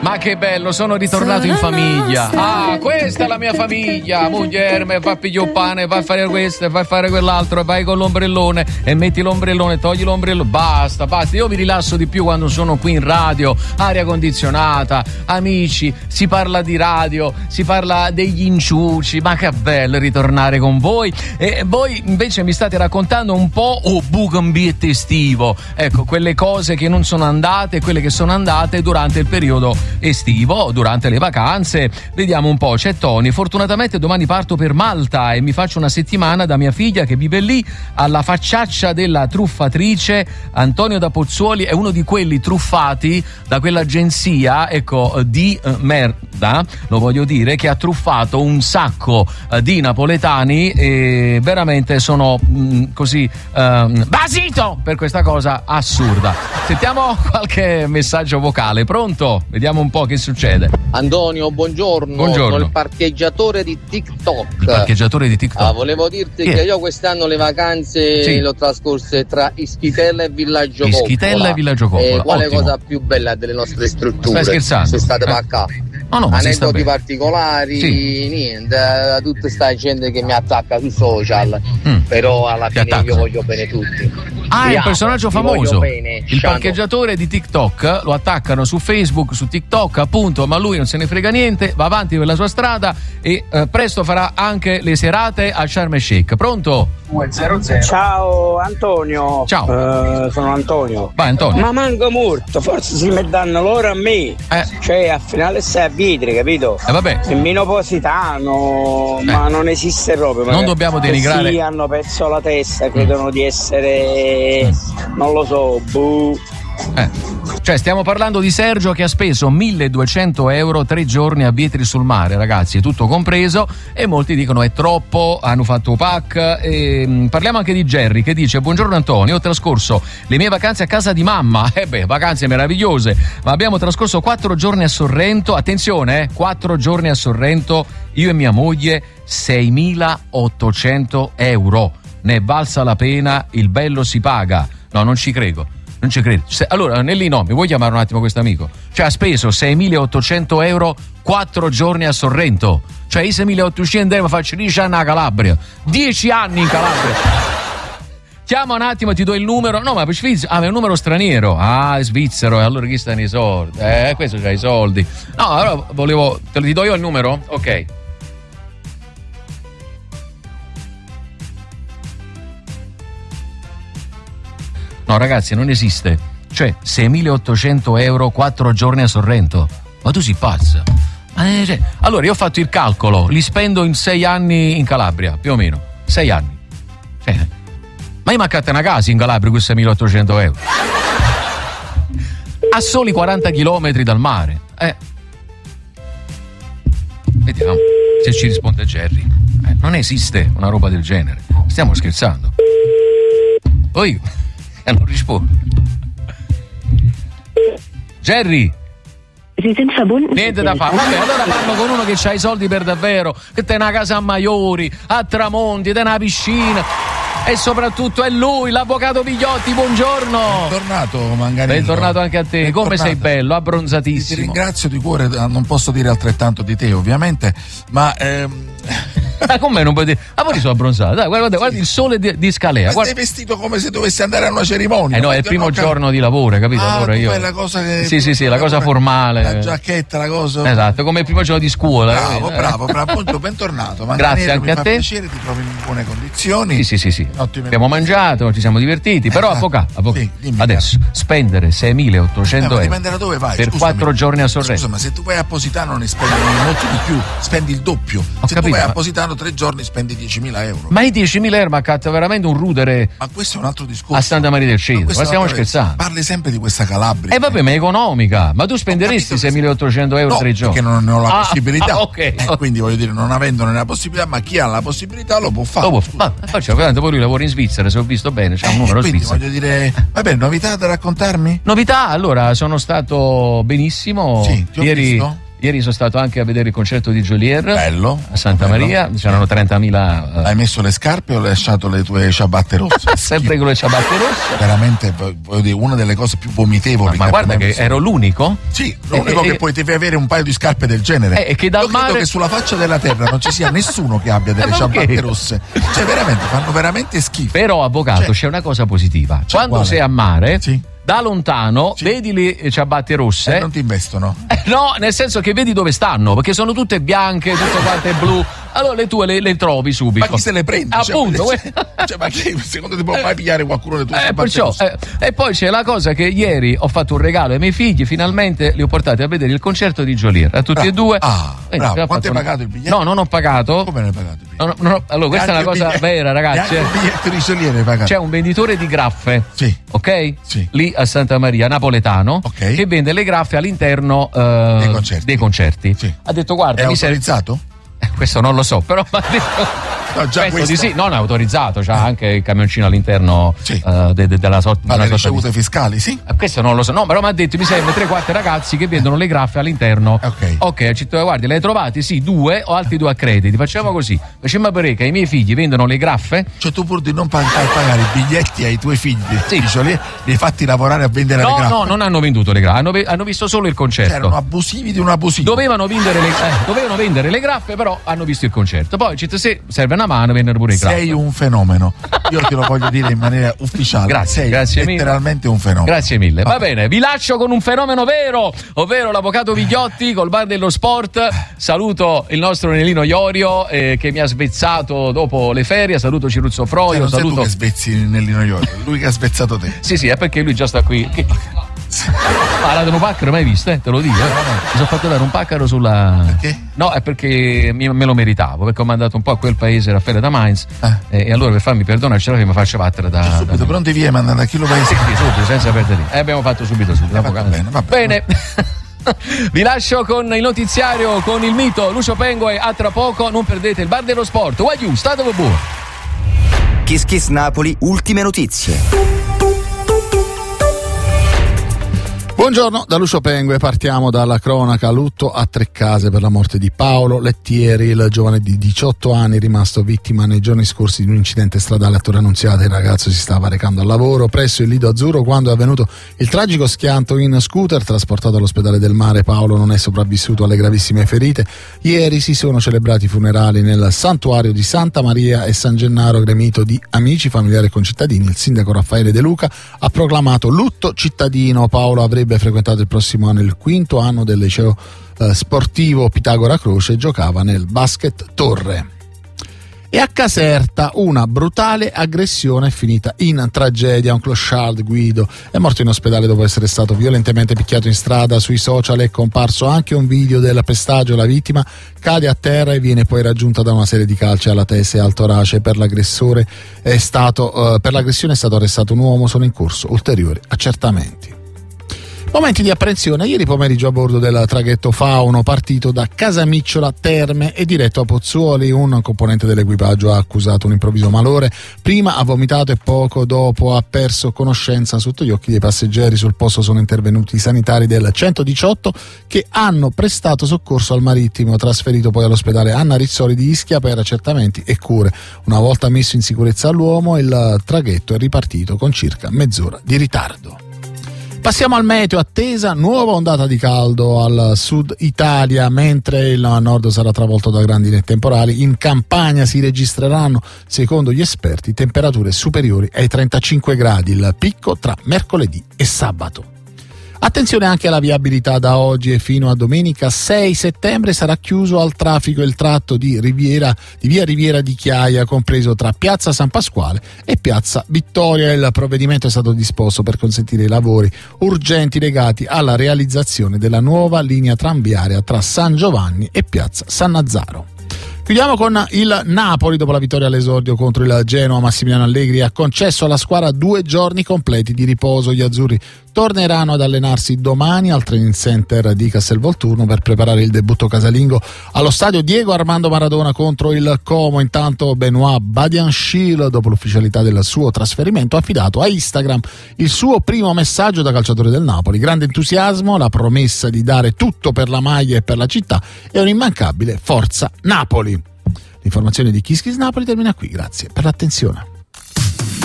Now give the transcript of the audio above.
Ma che bello, sono ritornato in famiglia. Ah, questa è la mia famiglia. Moglie, mi fa pigliare un pane, vai a fare questo, vai a fare quell'altro, vai con l'ombrellone e metti l'ombrellone, togli l'ombrellone. Basta. Io mi rilasso di più quando sono qui in radio, aria condizionata, amici, si parla di radio, si parla degli inciuci. Ma che bello ritornare con voi. E voi invece mi state raccontando un po' bucambiette estivo. Ecco, quelle cose che non sono andate, quelle che sono andate durante il periodo estivo, durante le vacanze. Vediamo un po', c'è Tony. Fortunatamente domani parto per Malta e mi faccio una settimana da mia figlia che vive lì, alla facciaccia della truffatrice. Antonio da Pozzuoli è uno di quelli truffati da quell'agenzia, ecco, di merda, lo voglio dire, che ha truffato un sacco di napoletani e veramente sono così basito per questa cosa assurda. Sentiamo qualche messaggio vocale. Pronto? Vediamo un po' che succede. Antonio, buongiorno. Sono il parcheggiatore di TikTok. Il parcheggiatore di TikTok. Volevo dirti che io quest'anno le vacanze le ho trascorse tra Ischitella e Villaggio Coppola. Ischitella e Villaggio Coppola. Quale ottimo. cosa più bella delle nostre strutture? Stai scherzando? Sono state paccate. No, aneddoti particolari, niente, tutta sta gente che mi attacca sui social, però alla fine io voglio bene tutti. Ah, è un personaggio famoso. Bene, il parcheggiatore di TikTok, lo attaccano su Facebook, su TikTok appunto, ma lui non se ne frega niente, va avanti per la sua strada e presto farà anche le serate a Sharm el Sheikh. Pronto? Ciao Antonio. Ciao. Sono Antonio. Vai Antonio. Ma manco molto, forse si metteranno loro a me. Cioè a finale sei a Vietri, capito? Vabbè. Nemmeno Positano, ma non esiste proprio. Non dobbiamo denigrare. Sì, hanno perso la testa, credono di essere non lo so, Cioè stiamo parlando di Sergio che ha speso 1.200 euro 3 giorni a Vietri sul Mare, ragazzi, è tutto compreso e molti dicono è troppo, hanno fatto pack. E parliamo anche di Jerry che dice: buongiorno Antonio, ho trascorso le mie vacanze a casa di mamma, vacanze meravigliose, ma abbiamo trascorso 4 giorni a Sorrento, attenzione 4 giorni a Sorrento, io e mia moglie, 6.800 euro, ne è valsa la pena, il bello si paga. No, non ci credo. Non ci credo. Allora, Nelly, no, mi vuoi chiamare un attimo questo amico? Cioè, ha speso 6.800 euro 4 giorni a Sorrento. Cioè, i 6.800 euro faccio 10 anni a Calabria. 10 anni in Calabria. Chiama un attimo, ti do il numero. No, ma per Svizzera. È un numero straniero. È svizzero. E allora chi sta nei soldi? Questo c'ha i soldi. No, allora volevo. Ti do io il numero? Ok. No ragazzi, non esiste. Cioè 6.800 euro 4 giorni a Sorrento. Ma tu sei pazza. Allora io ho fatto il calcolo, li spendo in 6 anni in Calabria, più o meno 6 anni. Ma io mi accatto una casa in Calabria con 6.800 euro a soli 40 chilometri dal mare. Vediamo se ci risponde Jerry. Non esiste una roba del genere. Stiamo scherzando. Poi non risponde. Jerry, niente da fare. Vabbè, allora parlo con uno che c'ha i soldi per davvero, che tem una casa a Maiori, a Tramonti, tem una piscina e soprattutto è lui, l'avvocato Pigliotti. Buongiorno. Bentornato Manganello. Bentornato anche a te. Come sei bello, abbronzatissimo. Ti ringrazio di cuore, non posso dire altrettanto di te ovviamente, ma con me non puoi dire. Ma poi sono abbronzato. Dai, guarda il sole di Scalea. Ma sei vestito come se dovessi andare a una cerimonia. No, è il primo giorno di lavoro, capito? Allora io. È la cosa che. Sì, la cosa formale. La giacchetta, la cosa. Esatto, come il primo giorno di scuola. Bravo, appunto, bentornato. Grazie anche a te. Piacere, ti trovi in buone condizioni. Sì. Abbiamo mangiato, ci siamo divertiti, però avvocato, sì, adesso spendere 6.800 euro dipende da dove vai. Per 4 giorni a Sorrento. Scusa, ma se tu vai a Positano ne spendi molto di più, spendi il doppio. Tu vai a Positano 3 giorni spendi 10.000 euro. Ma i 10.000 euro mi accatto veramente un rudere. Ma questo è un altro discorso. A Santa Maria del Cedro, ma stiamo scherzando. Parli sempre di questa Calabria. Vabbè, ma è economica. Ma tu spenderesti 6.800 euro 3 giorni? Perché non ho la possibilità. Ok. Quindi voglio dire, non avendone la possibilità, ma chi ha la possibilità lo può fare. Tanto poi lui lavora in Svizzera, se ho visto bene, c'è un numero quindi svizzero. Voglio dire, vabbè, novità da raccontarmi? Novità, allora sono stato benissimo. Sì, ti ho visto. Ieri sono stato anche a vedere il concerto di Geolier. Bello. A Santa Maria, c'erano 30.000. Hai messo le scarpe o hai lasciato le tue ciabatte rosse? Sempre con le ciabatte rosse. Veramente, voglio dire, una delle cose più vomitevoli. Ma guarda che ero l'unico? Sì, l'unico che potevi avere un paio di scarpe del genere. Che dal Io credo mare... che sulla faccia della terra non ci sia nessuno che abbia delle ciabatte rosse. Cioè veramente, fanno veramente schifo. Però, avvocato, c'è una cosa positiva. Quando sei a mare... Sì. Da lontano vedi le ciabatte rosse. Non ti investono? No, nel senso che vedi dove stanno, perché sono tutte bianche, tutte quante blu. Allora le tue le trovi subito. Ma chi se le prende? Appunto. Ma che, secondo te può mai pigliare qualcuno le tue ciabatte rosse? E poi c'è la cosa che ieri ho fatto un regalo ai miei figli, finalmente li ho portati a vedere il concerto di Geolier, a tutti e due. Bravo. Quanto hai pagato il biglietto? No, non ho pagato. Come l'hai pagato il biglietto? No, allora, questa è una cosa vera, ragazzi. Il biglietto di Geolier hai pagato? C'è un venditore di graffe. Sì. Ok? Sì. Lì a Santa Maria, napoletano, che vende le graffe all'interno dei concerti. Sì. Ha detto, guarda, è autorizzato? Questo non lo so, però mi ha detto... No, già penso di sì, non è autorizzato, c'ha anche il camioncino all'interno della sorta. Ma le ricevute fiscali, sì? Questo non lo so, no, però mi ha detto mi serve 3-4 ragazzi che vendono le graffe all'interno. Ok, guardi, le hai trovate? Sì, 2 o altri 2 a crediti. Facciamo così, facciamo vedere che i miei figli vendono le graffe. Cioè tu pur di non pagare i biglietti ai tuoi figli, li hai fatti lavorare a vendere le graffe? No, non hanno venduto le graffe, hanno visto solo il concerto. Erano abusivi di un abusivo. Dovevano vendere le graffe, però hanno visto il concerto. Poi se serve una mano, vennero pure i graffe. Sei un fenomeno, io te lo voglio dire in maniera ufficiale. Grazie letteralmente un fenomeno. Grazie mille. Va bene, vi lascio con un fenomeno vero, ovvero l'avvocato Vigliotti col bar dello sport. Saluto il nostro Nelino Iorio che mi ha svezzato dopo le ferie. Saluto Ciruzzo Froio. Non saluto sei tu che svezzi Nelino Iorio, lui che ha svezzato te. Sì, è perché lui già sta qui. Ha dato un pacchero, mai visto? Te lo dico. Mi sono fatto dare un pacchero sulla. Perché? No, è perché me lo meritavo, perché ho mandato un po' a quel paese Raffaele da Mainz e allora per farmi perdonare ce l'avevo fatto battere da. Subito, pronti via, mandando a chi lo paese? Sì, subito, senza perdere. Abbiamo fatto subito. Va bene. Vi lascio con il notiziario con il mito Lucio Pengue. A tra poco, non perdete il bar dello sport. Wagyu, state buono. Kiss Kiss Napoli, ultime notizie. Buongiorno, da Lucio Pengue partiamo dalla cronaca. Lutto a Treccase per la morte di Paolo Lettieri, il giovane di 18 anni rimasto vittima nei giorni scorsi di un incidente stradale a Torre Annunziata. Il ragazzo si stava recando al lavoro presso il Lido Azzurro quando è avvenuto il tragico schianto in scooter. Trasportato all'ospedale del Mare, Paolo non è sopravvissuto alle gravissime ferite. Ieri si sono celebrati i funerali nel santuario di Santa Maria e San Gennaro, gremito di amici, familiari e concittadini. Il sindaco Raffaele De Luca ha proclamato lutto cittadino. Paolo avrebbe frequentato il prossimo anno il 5º anno del liceo sportivo Pitagora Croce e giocava nel basket Torre. E a Caserta una brutale aggressione è finita in tragedia. Un clochard, Guido, è morto in ospedale dopo essere stato violentemente picchiato in strada. Sui social è comparso anche un video del pestaggio. La vittima cade a terra e viene poi raggiunta da una serie di calci alla testa e al torace. Per l'aggressione è stato arrestato un uomo. Sono in corso ulteriori accertamenti. Momenti di apprensione. Ieri pomeriggio a bordo del traghetto Fauno partito da Casamicciola Terme e diretto a Pozzuoli, un componente dell'equipaggio ha accusato un improvviso malore. Prima ha vomitato e poco dopo ha perso conoscenza sotto gli occhi dei passeggeri. Sul posto sono intervenuti i sanitari del 118 che hanno prestato soccorso al marittimo, trasferito poi all'ospedale Anna Rizzoli di Ischia per accertamenti e cure. Una volta messo in sicurezza l'uomo, il traghetto è ripartito con circa mezz'ora di ritardo. Passiamo al meteo. Attesa nuova ondata di caldo al sud Italia, mentre il nord sarà travolto da grandini e temporali. In Campania si registreranno, secondo gli esperti, temperature superiori ai 35 gradi, il picco tra mercoledì e sabato. Attenzione anche alla viabilità. Da oggi e fino a domenica 6 settembre sarà chiuso al traffico il tratto di via Riviera di Chiaia, compreso tra Piazza San Pasquale e Piazza Vittoria. Il provvedimento è stato disposto per consentire i lavori urgenti legati alla realizzazione della nuova linea tranviaria tra San Giovanni e Piazza San Nazaro. Chiudiamo con il Napoli. Dopo la vittoria all'esordio contro il Genoa, Massimiliano Allegri ha concesso alla squadra 2 giorni completi di riposo. Gli azzurri torneranno ad allenarsi domani al training center di Castelvolturno per preparare il debutto casalingo allo stadio Diego Armando Maradona contro il Como. Intanto Benoît Badiashile, dopo l'ufficialità del suo trasferimento, ha affidato a Instagram il suo primo messaggio da calciatore del Napoli: grande entusiasmo, la promessa di dare tutto per la maglia e per la città e un'immancabile forza Napoli. L'informazione di Kiss Kiss Napoli termina qui, grazie per l'attenzione.